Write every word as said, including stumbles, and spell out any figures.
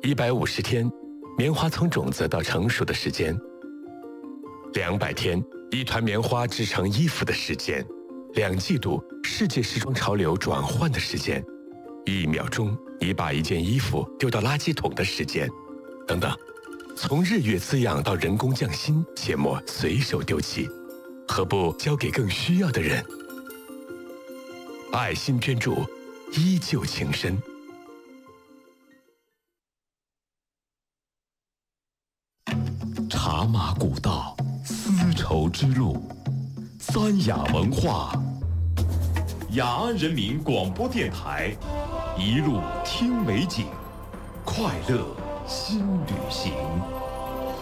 一百五十天，棉花从种子到成熟的时间；两百天，一团棉花织成衣服的时间；两季度，世界时装潮流转换的时间；一秒钟，你把一件衣服丢到垃圾桶的时间，等等。从日月滋养到人工匠心，切莫随手丢弃，何不交给更需要的人？爱心捐助，依旧情深。 茶马古道，丝绸之路，三雅文化。雅安人民广播电台，一路听美景，快乐新旅行。